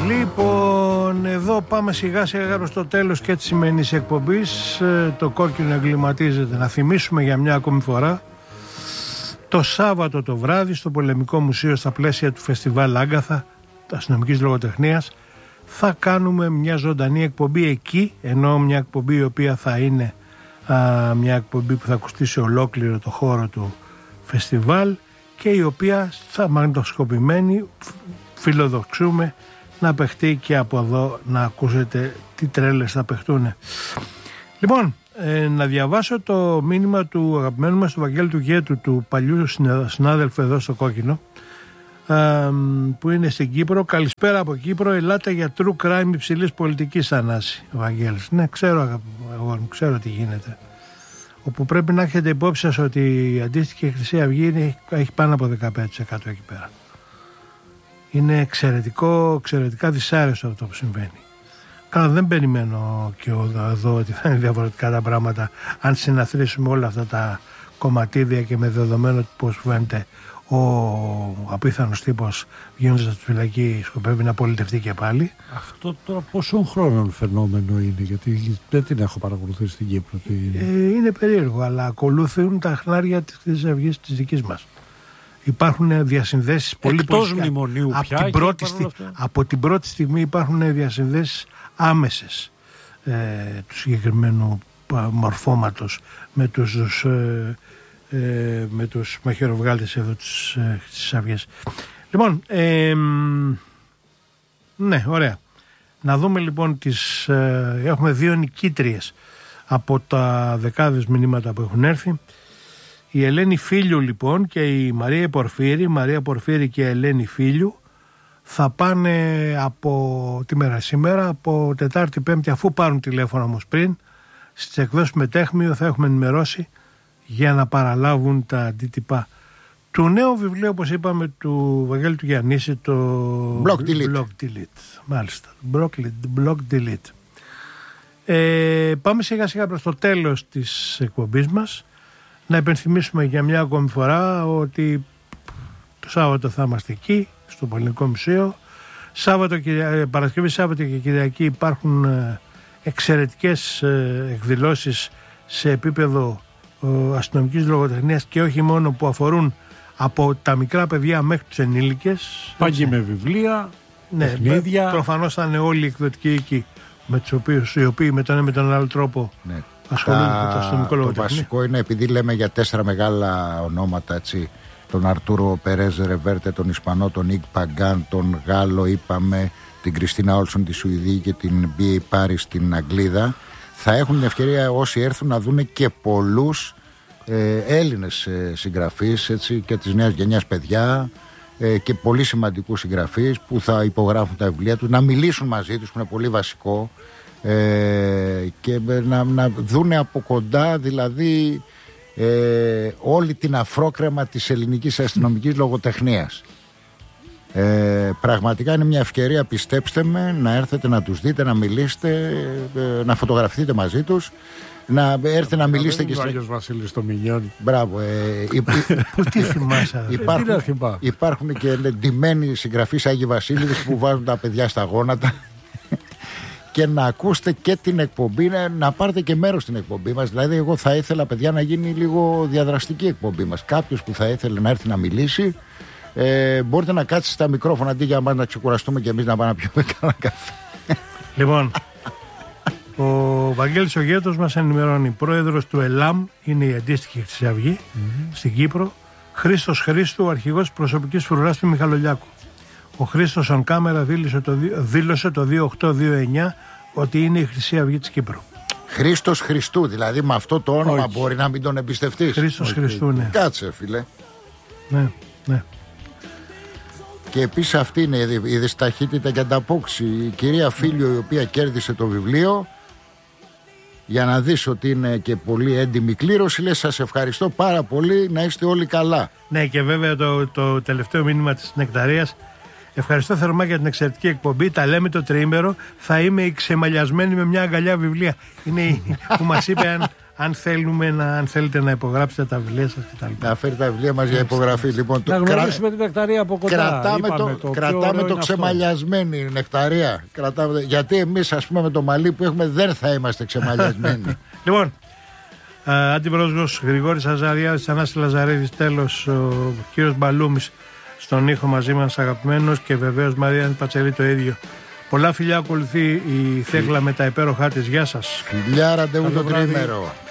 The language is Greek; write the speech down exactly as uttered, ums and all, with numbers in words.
Λοιπόν, εδώ πάμε σιγά σιγά προς το τέλος και της σημερινής εκπομπής. Το κόκκινο εγκληματίζεται. Να θυμίσουμε για μια ακόμη φορά, το Σάββατο το βράδυ στο Πολεμικό Μουσείο, στα πλαίσια του Φεστιβάλ Άγκαθα αστυνομικής λογοτεχνίας, θα κάνουμε μια ζωντανή εκπομπή εκεί, ενώ μια εκπομπή η οποία θα είναι α, μια εκπομπή που θα ακουστεί σε ολόκληρο το χώρο του φεστιβάλ και η οποία θα μαγνητοσκοπημένη φιλοδοξούμε να παιχτεί και από εδώ, να ακούσετε τι τρέλες θα παιχτούν. Λοιπόν, ε, να διαβάσω το μήνυμα του αγαπημένου μας του Βαγγέλη του Γέτου, του παλιού συνάδελφου εδώ στο Κόκκινο, ε, που είναι στην Κύπρο. Καλησπέρα από Κύπρο, ελάτε για true crime υψηλής πολιτικής, Ανάση. Ο Βαγγέλης. Ναι, ξέρω, εγώ ξέρω τι γίνεται. Όπου πρέπει να έχετε υπόψη σας ότι η αντίστοιχη Χρυσή Αυγή έχει πάνω από δεκαπέντε τοις εκατό εκεί πέρα. Είναι εξαιρετικό, εξαιρετικά δυσάρεστο αυτό που συμβαίνει. Καλά, δεν περιμένω και εδώ ότι θα είναι διαφορετικά τα πράγματα αν συναθρήσουμε όλα αυτά τα κομματίδια και με δεδομένο πώς φαίνεται ο απίθανος τύπος βγαίνοντας από τη φυλακή σκοπεύει να πολιτευτεί και πάλι. Αυτό τώρα πόσων χρόνων φαινόμενο είναι, γιατί δεν την έχω παρακολουθήσει στην Κύπρο. Είναι, ε, είναι περίεργο, αλλά ακολουθούν τα χνάρια της Χρυσής Αυγής της δικής μας. Υπάρχουν διασυνδέσεις πολύ εκτός μνημονίου από, πια, την πρώτη στι... από την πρώτη στιγμή υπάρχουν διασυνδέσεις άμεσες ε, του συγκεκριμένου μορφώματος με τους, ε, ε, με τους μαχαιροβγάλτες εδώ της ε, Αυγής. Λοιπόν, ε, ναι, ωραία. Να δούμε λοιπόν τις, ε, έχουμε δύο νικήτριες από τα δεκάδες μηνύματα που έχουν έρθει. Η Ελένη Φίλιου λοιπόν και η Μαρία Πορφύρη, Μαρία Πορφύρη και η Ελένη Φίλιου θα πάνε από τη μέρα σήμερα, από Τετάρτη Πέμπτη, αφού πάρουν τηλέφωνο όμως πριν, στις εκδόσεις Μετέχμιο θα έχουμε ενημερώσει για να παραλάβουν τα αντίτυπα του νέου βιβλίου, όπως είπαμε, του Βαγγέλη του Γιαννήση, το Block Delete. Block Delete. Μάλιστα, Block, Block Delete. Ε, πάμε σιγά σιγά προς το τέλος της εκπομπής μας. Να υπενθυμίσουμε για μια ακόμη φορά ότι το Σάββατο θα είμαστε εκεί, στο Πολεμικό Μουσείο. Σάββατο, Παρασκευή, Σάββατο και Κυριακή υπάρχουν εξαιρετικές εκδηλώσεις σε επίπεδο αστυνομικής λογοτεχνίας και όχι μόνο, που αφορούν από τα μικρά παιδιά μέχρι τους ενήλικες. Πάγει με βιβλία, ναι, παιχνίδια. Προφανώς θα είναι όλοι οι εκδοτικοί εκεί, με τους οποίους, οι οποίοι με τον ένα με τον άλλο τρόπο, ναι, ασχολούνται με το αστυνομικό λογοτεχνία. Το βασικό είναι, επειδή λέμε για τέσσερα μεγάλα ονόματα, έτσι, τον Αρτούρο Περέζ Ρεβέρτε, τον Ισπανό, τον Ιγ Παγκάν, τον Γάλλο, είπαμε, την Κριστίνα Όλσον τη Σουηδή και την Μπι Έι Πάρις την Αγγλίδα, θα έχουν την ευκαιρία όσοι έρθουν να δούνε και πολλούς ε, Έλληνες ε, συγγραφείς, έτσι, και της νέας γενιάς παιδιά, ε, και πολύ σημαντικούς συγγραφείς που θα υπογράφουν τα βιβλία τους, να μιλήσουν μαζί τους, που είναι πολύ βασικό, ε, και να, να δούνε από κοντά, δηλαδή, Ε, όλη την αφρόκρεμα της ελληνικής αστυνομικής λογοτεχνίας. ε, Πραγματικά είναι μια ευκαιρία, πιστέψτε με, να έρθετε να τους δείτε, να μιλήσετε, ε, να φωτογραφηθείτε μαζί τους, να έρθετε να μιλήσετε και στο Άγιος Βασίλης το Μινιόνι. Μπράβο. ε, Που τι θυμάσαι? υπάρχουν, υπάρχουν και ντυμένοι συγγραφείς Άγιοι Βασίλειδες που βάζουν τα παιδιά στα γόνατα και να ακούσετε και την εκπομπή, να πάρετε και μέρος στην εκπομπή μας. Δηλαδή, εγώ θα ήθελα, παιδιά, να γίνει λίγο διαδραστική εκπομπή μας. Κάποιος που θα ήθελε να έρθει να μιλήσει, ε, μπορείτε να κάτσετε στα μικρόφωνα αντί για μας να ξεκουραστούμε και εμείς να πάμε να πιούμε κανένα καφέ. Λοιπόν, ο Βαγγέλης ο Γέτος μας ενημερώνει. Πρόεδρος του ΕΛΑΜ είναι η αντίστοιχη Χρυσή Αυγή mm-hmm. στην Κύπρο. Χρήστος Χρήστου, αρχηγός προσωπικής φρουράς του Μιχαλολιάκου. Ο Χρήστος on camera δήλωσε το, δήλωσε το δύο οκτώ δύο εννιά ότι είναι η Χρυσή Αυγή της Κύπρου. Χρήστος Χριστού, δηλαδή με αυτό το όνομα όχι. Μπορεί να μην τον εμπιστευτείς. Χρήστος Χριστού, ναι. Κάτσε, φίλε. Ναι, ναι. Και επίσης αυτή είναι η δυσταχύτητα και ανταπόκριση. Η κυρία Φίλιο, η οποία κέρδισε το βιβλίο, για να δεις ότι είναι και πολύ έντιμη κλήρωση, λέει σας ευχαριστώ πάρα πολύ, να είστε όλοι καλά. Ναι, και βέβαια το, το τελευταίο μήνυμα της Νεκταρίας. Ευχαριστώ θερμά για την εξαιρετική εκπομπή. Τα λέμε το τριήμερο. Θα είμαι ξεμαλιασμένη με μια αγκαλιά βιβλία. Είναι η, που μας είπε αν, αν, θέλουμε να, αν θέλετε να υπογράψετε τα βιβλία σας κτλ. Να φέρει τα βιβλία μας για υπογραφή. Λοιπόν, να γνωρίσουμε κρα... την νεκταρία από κοντά. Κρατάμε το, το, κρατάμε το ξεμαλιασμένη νεκταρία. Κρατάμε, γιατί εμείς, ας πούμε, με το μαλλί που έχουμε δεν θα είμαστε ξεμαλιασμένοι. Λοιπόν, αντιπρόσωπος Γρηγόρης Αζαριάδης, Ανάση Λαζαρίδης, τέλος ο κύριος Μπαλούμης στον ήχο μαζί μας, αγαπημένος, και βεβαίως Μαρία Πατσερή το ίδιο. Πολλά φιλιά, ακολουθεί η Θέκλα με τα υπέροχά της. Γεια σας. Φιλιά, ραντεβού το τρίμερο.